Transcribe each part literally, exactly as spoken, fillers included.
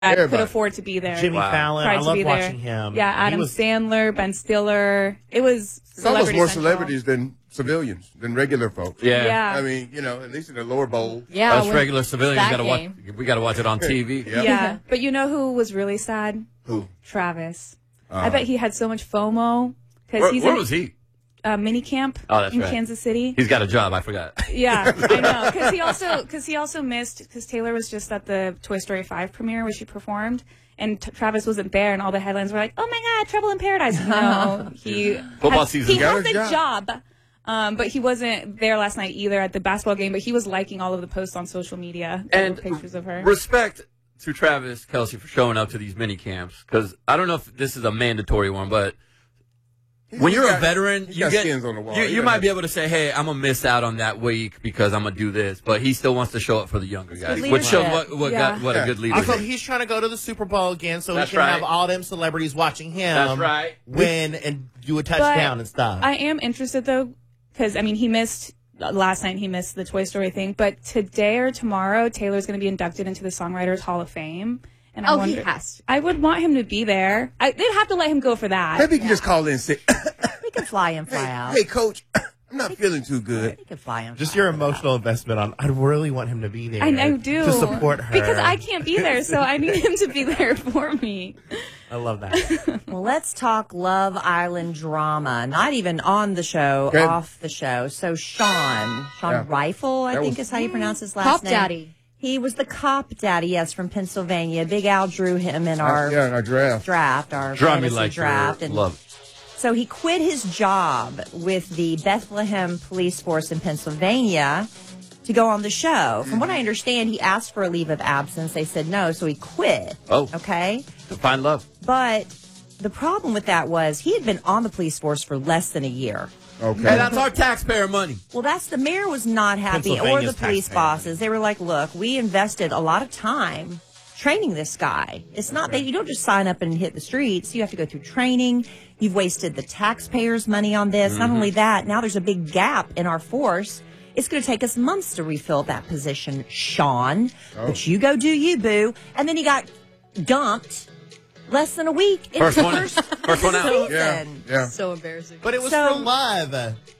could afford to be there. Jimmy wow. Fallon, Tried I love there. watching him. Yeah, Adam was... Sandler, Ben Stiller. It was It's almost more central. celebrities than civilians, than regular folks. Yeah. yeah. I mean, you know, at least in the lower bowl. Yeah. Us regular civilians got to watch. We got to watch it on T V. yeah. yeah. But you know who was really sad? Who? Travis. Uh, uh-huh. I bet he had so much FOMO. Where, he's where at, was he? Uh, mini camp oh, that's in right. Kansas City. He's got a job. I forgot. Yeah, I know. Because he also because he also missed because Taylor was just at the Toy Story five premiere where she performed, and t- Travis wasn't there, and all the headlines were like, "Oh my God, Trouble in Paradise!" No, he football has, season. He has a job, job um, but he wasn't there last night either at the basketball game. But he was liking all of the posts on social media and pictures of her. Respect to Travis Kelce for showing up to these mini camps because I don't know if this is a mandatory one, but. When you're got, a veteran, you got get skins on the wall. you, you might be able to say, "Hey, I'm gonna miss out on that week because I'm gonna do this," but he still wants to show up for the younger guys, which shows what what, yeah. got, what yeah. a good leader. Also, is. he's trying to go to the Super Bowl again, so That's he can right. have all them celebrities watching him. That's right. Win and do a touchdown but and stuff. I am interested though, because I mean, he missed last night. He missed the Toy Story thing, but today or tomorrow, Taylor's going to be inducted into the Songwriters Hall of Fame. And I oh, wonder, he has to. I would want him to be there. I, they'd have to let him go for that. Maybe he can yeah. just call in and say, he can fly in, fly hey, out. Hey, coach, I'm not feeling too good. He can fly in. Just fly your out. emotional investment on, I really want him to be there. I, I do. To support her. Because I can't be there, so I need him to be there for me. I love that. Well, let's talk Love Island drama. Not even on the show, okay. off the show. So Sean, Sean yeah. Rifle, I that think was, is how you pronounce his last Cop name. Daddy. He was the cop daddy, yes, from Pennsylvania. Big Al drew him in our, uh, yeah, in our draft. draft, our Draw fantasy me like draft. And love. so he quit his job with the Bethlehem Police Force in Pennsylvania to go on the show. From what I understand, he asked for a leave of absence. They said no, so he quit. Oh. Okay? To find love. But the problem with that was he had been on the police force for less than a year. Okay. Hey, that's our taxpayer money. Well, that's the mayor was not happy, or the police bosses. They were like, "Look, we invested a lot of time training this guy. It's not that you don't just sign up and hit the streets. You have to go through training. You've wasted the taxpayers' money on this. Mm-hmm. Not only that, now there's a big gap in our force. It's going to take us months to refill that position, Sean. Oh. But you go do you, boo." And then he got dumped. Less than a week. First it's one, first, first one out. Yeah, yeah. So embarrassing. But it was so, for love.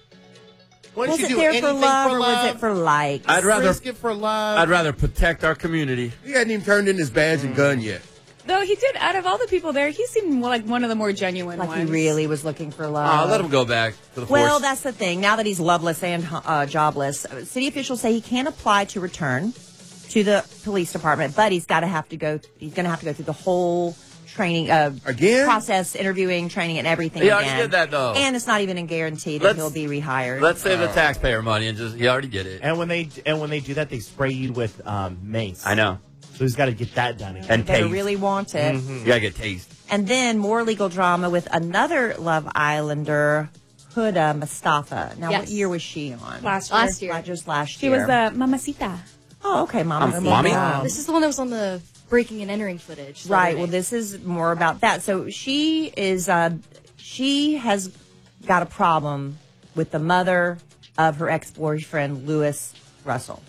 What was did it you do? there for Anything love for or love? was it for likes? I'd rather Risk it for love. I'd rather protect our community. He hadn't even turned in his badge mm. and gun yet. Though he did, out of all the people there, he seemed like one of the more genuine like ones. He really was looking for love. Oh, let him go back to the force. Well, that's the thing. Now that he's loveless and uh, jobless, city officials say he can't apply to return to the police department, but he's got to have to go. He's going to have to go through the whole training uh, again process, interviewing, training, and everything. He again. already did that though, and it's not even a guarantee that let's, he'll be rehired. Let's save uh, the taxpayer money and just he already did it. And when they and when they do that, they spray you with um, mace. I know. So he's got to get that done again. And they taste. really want it. Mm-hmm. You gotta get taste. And then more legal drama with another Love Islander, Huda Mustafa. Now, yes. what year was she on? Last year. Last year. Just last she year. was the Mamacita. Oh, okay, Mama. Um, mommy? Wow. This is the one that was on the breaking and entering footage. Right. Well, this is more about that. So she is, uh, she has got a problem with the mother of her ex-boyfriend, Lewis Russell.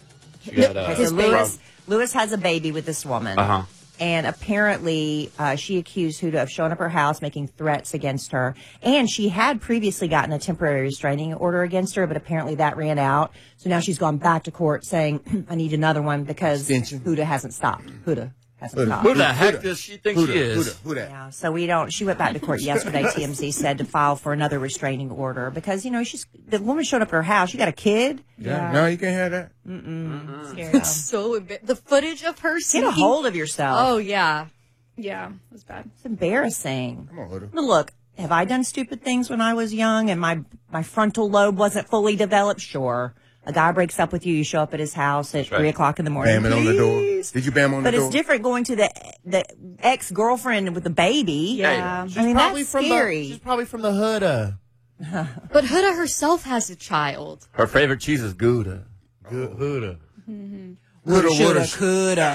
Got, uh, His Lewis, Lewis has a baby with this woman. Uh-huh. And apparently, uh, she accused Huda of showing up her house, making threats against her. And she had previously gotten a temporary restraining order against her, but apparently that ran out. So now she's gone back to court saying, I need another one because Extension. Huda hasn't stopped. Huda hasn't Huda. stopped. Who the heck Huda. does she think Huda. she is? Huda. Huda. Yeah, so we don't. She went back to court yesterday. T M Z said to file for another restraining order because you know she's the woman showed up at her house. She got a kid. Yeah. Yeah. No, you can't have that. Mm-mm. Scary. It's so emba- the footage of her Get sneaking. a hold of yourself. Oh yeah, Yeah, it was bad. It's embarrassing. Come on, Huda. Now, look, have I done stupid things when I was young and my my frontal lobe wasn't fully developed? Sure. A guy breaks up with you, you show up at his house at right. three o'clock in the morning. Bam it on the door. Please. Did you bam on But the door? it's different going to the the ex girlfriend with the baby. Yeah. She's I mean, probably that's from scary. The, she's probably from the hood. Uh, but Huda herself has a child. Her favorite cheese is Gouda. Huda. Huda, Shoulda, Huda. coulda.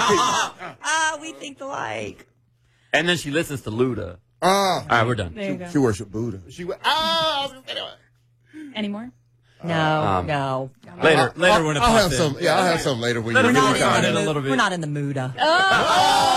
Ah, ah, we think alike. And then she listens to Luda. Ah. All right, we're done. There you go. She worshiped Buddha. She went, ah, I was gonna say that. Any more? No, Um, no. Later. Later I'll, when it I'll pops have in. some. Yeah, I'll have some later when Let you it We're be not, recorded in a the little mood, bit. we're not in the mood. Oh.